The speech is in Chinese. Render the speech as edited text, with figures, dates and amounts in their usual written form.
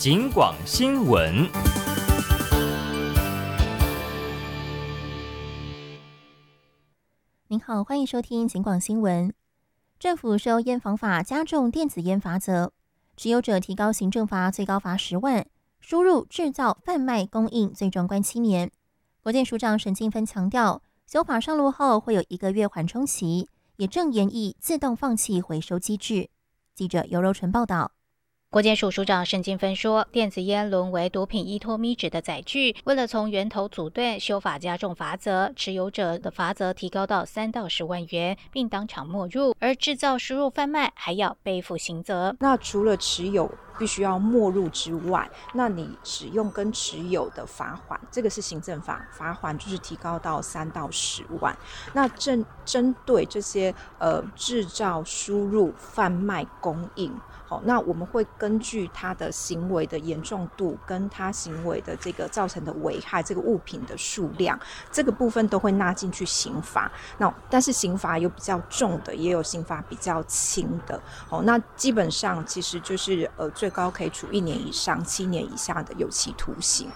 警广新闻。 您好，欢迎收听警广新闻。政府收烟防法加重电子烟罚则，持有者提高行政罚，最高罚10万；输入、制造、贩卖、供应最终关7年。国健署长沈进芬强调，修法上路后会有1个月缓冲期，也正研议自动放弃回收机制。记者尤柔纯报道。 国健署署长沈金芬说，电子烟沦为毒品依托咪纸的载具，为了从源头阻断，修法加重罚则，持有者的罚则提高到3到10万元，并当场没入；而制造、输入、贩卖还要背负刑责。 那除了持有必须要没入之外，那你使用跟持有的罚款，这个是行政法，罚款就是提高到3到10万。那针对这些制造、输入、贩卖、供应，那我们会根据他的行为的严重度跟他行为的这个造成的危害，这个物品的数量，这个部分都会纳进去刑罚。那但是刑罚有比较重的，也有刑罚比较轻的。那基本上其实就是最高可以处1年以上7年以下的有期徒刑。